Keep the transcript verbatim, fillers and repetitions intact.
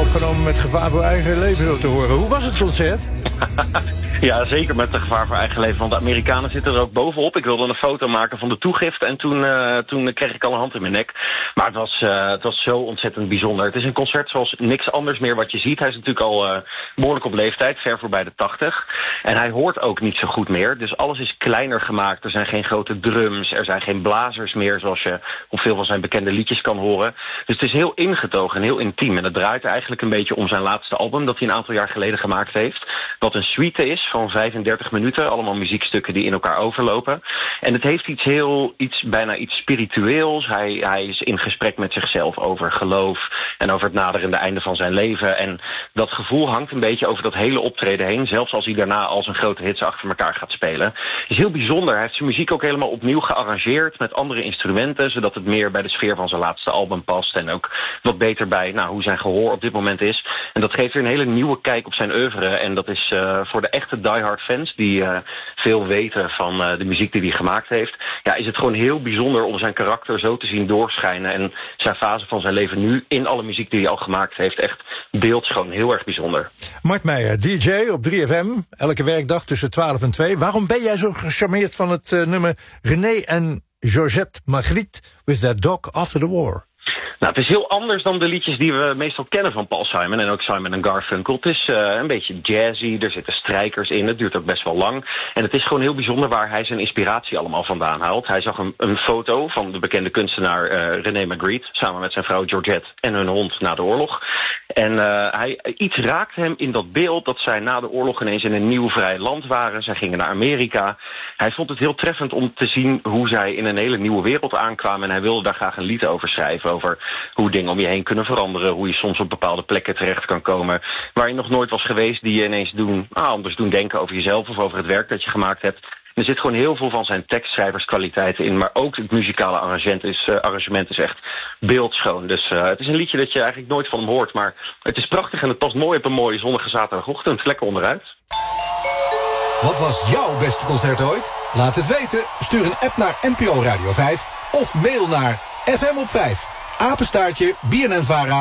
opgenomen met gevaar voor eigen leven, zo te horen. Hoe was het concert? Ja, zeker met de gevaar voor eigen leven. Want de Amerikanen zitten er ook bovenop. Ik wilde een foto maken van de toegift en toen, uh, toen kreeg ik al een hand in mijn nek. Maar het was, uh, het was zo ontzettend bijzonder. Het is een concert zoals niks anders meer wat je ziet. Hij is natuurlijk al uh, behoorlijk op leeftijd, ver voorbij de tachtig. En hij hoort ook niet zo goed meer. Dus alles is kleiner gemaakt. Er zijn geen grote drums, er zijn geen blazers meer, zoals je op veel van zijn bekende liedjes kan horen. Dus het is heel ingetogen en heel intiem. En het draait eigenlijk een beetje om zijn laatste album dat hij een aantal jaar geleden gemaakt heeft. Wat een suite is van vijfendertig minuten. Allemaal muziekstukken die in elkaar overlopen. En het heeft iets heel, iets, bijna iets spiritueels. Hij, hij is in gesprek met zichzelf over geloof en over het naderende einde van zijn leven. En dat gevoel hangt een beetje over dat hele optreden heen. Zelfs als hij daarna al zijn grote hits achter elkaar gaat spelen. Het is heel bijzonder. Hij heeft zijn muziek ook helemaal opnieuw gearrangeerd met andere instrumenten, zodat het meer bij de sfeer van zijn laatste album past. En ook wat beter bij nou, hoe zijn gehoor op dit moment is. En dat geeft weer een hele nieuwe kijk op zijn oeuvre. En dat is uh, voor de echte diehard fans die uh, veel weten van uh, de muziek die hij gemaakt heeft. Ja, is het gewoon heel bijzonder om zijn karakter zo te zien doorschijnen. En zijn fase van zijn leven nu in alle muziek die hij al gemaakt heeft. Echt beeldschoon, heel erg bijzonder. Mart Meijer, D J op drie F M. Elke werkdag tussen twaalf en twee. Waarom ben jij zo gecharmeerd van het uh, nummer René en Georgette Magritte with their dog after the war? Nou, het is heel anders dan de liedjes die we meestal kennen van Paul Simon en ook Simon en Garfunkel. Het is uh, een beetje jazzy, er zitten strijkers in, het duurt ook best wel lang. En het is gewoon heel bijzonder waar hij zijn inspiratie allemaal vandaan haalt. Hij zag een, een foto van de bekende kunstenaar uh, René Magritte samen met zijn vrouw Georgette en hun hond na de oorlog. En uh, hij, iets raakte hem in dat beeld dat zij na de oorlog ineens in een nieuw vrij land waren. Zij gingen naar Amerika. Hij vond het heel treffend om te zien hoe zij in een hele nieuwe wereld aankwamen. En hij wilde daar graag een lied over schrijven. Over hoe dingen om je heen kunnen veranderen. Hoe je soms op bepaalde plekken terecht kan komen waar je nog nooit was geweest. Die je ineens doen, ah, anders doen denken over jezelf of over het werk dat je gemaakt hebt. Er zit gewoon heel veel van zijn tekstschrijverskwaliteiten in. Maar ook het muzikale arrangement is, uh, arrangement is echt beeldschoon. Dus uh, het is een liedje dat je eigenlijk nooit van hem hoort. Maar het is prachtig en het past mooi op een mooie zonnige zaterdagochtend. Lekker onderuit. Wat was jouw beste concert ooit? Laat het weten. Stuur een app naar N P O Radio vijf. Of mail naar f m op vijf. Apenstaartje B N N Vara.